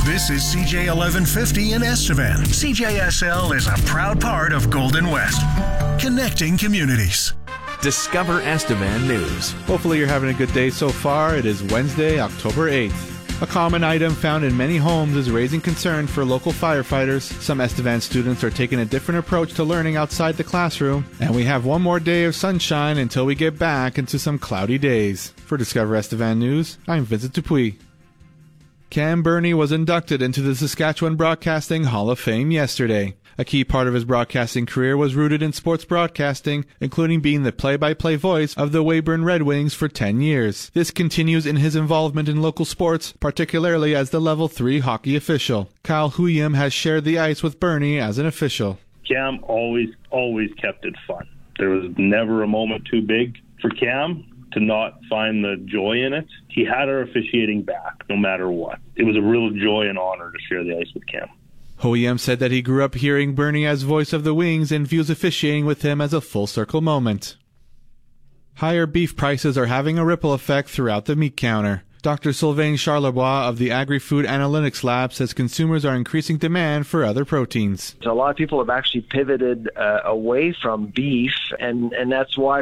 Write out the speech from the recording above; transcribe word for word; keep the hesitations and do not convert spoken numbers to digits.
This is C J eleven fifty in Estevan. C J S L is a proud part of Golden West, connecting communities. Discover Estevan News. Hopefully you're having a good day so far. It is Wednesday, October eighth. A common item found in many homes is raising concern for local firefighters. Some Estevan students are taking a different approach to learning outside the classroom. And we have one more day of sunshine until we get back into some cloudy days. For Discover Estevan News, I'm Vincent Dupuis. Cam Burney was inducted into the Saskatchewan Broadcasting Hall of Fame yesterday. A key part of his broadcasting career was rooted in sports broadcasting, including being the play-by-play voice of the Weyburn Red Wings for ten years. This continues in his involvement in local sports, particularly as the Level three hockey official. Kyle Huyem has shared the ice with Burney as an official. Cam always, always kept it fun. There was never a moment too big for Cam to not find the joy in it. He had our officiating back, no matter what. It was a real joy and honor to share the ice with Cam. Huyem said that he grew up hearing Burney as voice of the Wings and views officiating with him as a full-circle moment. Higher beef prices are having a ripple effect throughout the meat counter. Doctor Sylvain Charlebois of the Agri-Food Analytics Lab says consumers are increasing demand for other proteins. So a lot of people have actually pivoted uh, away from beef, and, and that's why